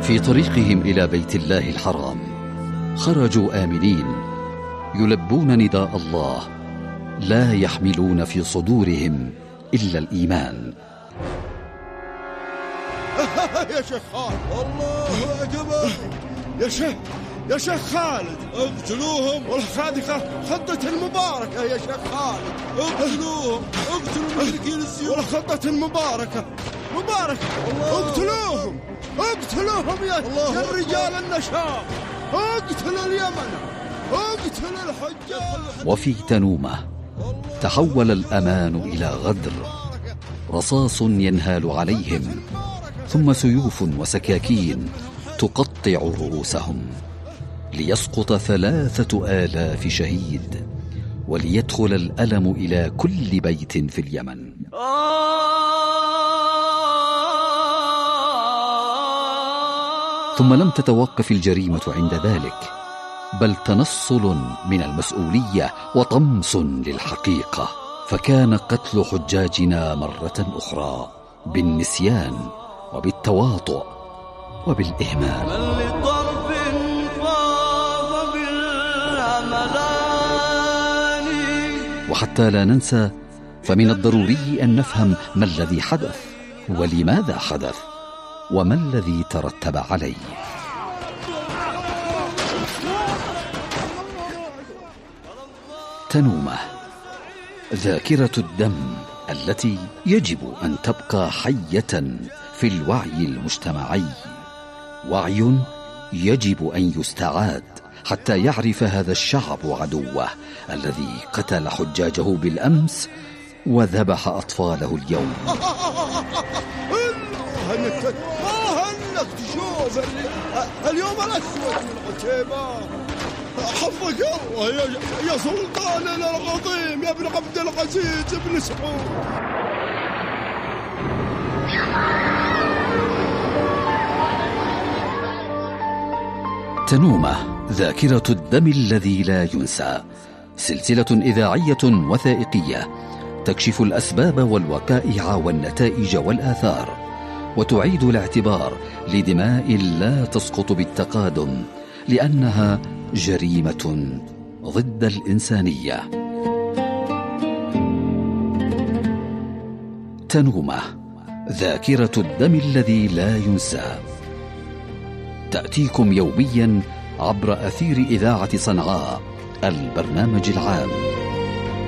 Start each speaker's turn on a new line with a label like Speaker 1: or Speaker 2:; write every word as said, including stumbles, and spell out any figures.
Speaker 1: في طريقهم إلى بيت الله الحرام خرجوا آمنين يلبون نداء الله، لا يحملون في صدورهم إلا الإيمان.
Speaker 2: يا شيخ خالد، الله أكبر. يا شيخ يا شيخ خالد، اقتلوهم. والخادقة خطة المباركة يا شيخ خالد، اقتلوهم. اقتلوا المشركين السيوف. والخطة المباركة مباركة، اقتلوهم اقتلوهم يا, يا رجال النشاط، اقتلوا اليمن، اقتلوا الحجاج.
Speaker 1: وفي تنومة تحول الأمان إلى غدر، رصاص ينهال عليهم، ثم سيوف وسكاكين تقطع رؤوسهم، ليسقط ثلاثة آلاف شهيد، وليدخل الألم إلى كل بيت في اليمن. ثم لم تتوقف الجريمة عند ذلك، بل تنصل من المسؤولية وطمس للحقيقة، فكان قتل حجاجنا مرة أخرى بالنسيان وبالتواطؤ وبالإهمال. وحتى لا ننسى، فمن الضروري أن نفهم ما الذي حدث ولماذا حدث وما الذي ترتب عليه. تنومة، ذاكرة الدم التي يجب أن تبقى حية في الوعي المجتمعي، وعي يجب أن يستعاد حتى يعرف هذا الشعب عدوه الذي قتل حجاجه بالأمس وذبح أطفاله اليوم.
Speaker 2: هنك هنك تشوف اليوم الأسود من عتيبة. حفظك الله يا, يا سلطاننا العظيم، يا ابن عبد العزيز بن سعود.
Speaker 1: تنومة، ذاكرة الدم الذي لا ينسى، سلسلة إذاعية وثائقية تكشف الأسباب والوقائع والنتائج والآثار، وتعيد الاعتبار لدماء لا تسقط بالتقادم، لأنها جريمة ضد الإنسانية. تنومة، ذاكرة الدم الذي لا ينسى، تأتيكم يوميا عبر أثير إذاعة صنعاء، البرنامج العام.